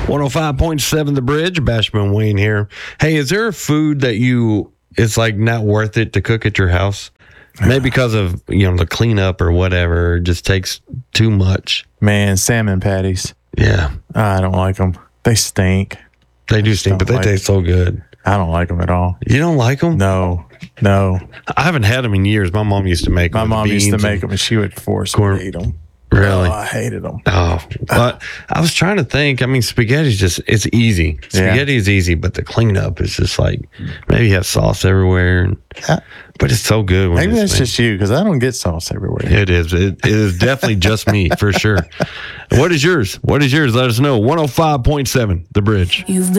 105.7 The Bridge, Bashman Wayne here. Hey, is there a food that it's like not worth it to cook at your house? Maybe because of, the cleanup or whatever. It just takes too much. Man, salmon patties. Yeah. I don't like them. They stink. They do stink, but they taste so good. I don't like them at all. You don't like them? No. I haven't had them in years. My mom used to make them. My mom used to make them, and she would force me to eat them. Really? Oh, I hated them. Oh, but I was trying to think. I mean, spaghetti's it's easy. Spaghetti is easy, but the cleanup is just like, maybe you have sauce everywhere. But it's so good. Maybe that's just you, because I don't get sauce everywhere. It is. It is definitely just me, for sure. What is yours? Let us know. 105.7 The Bridge.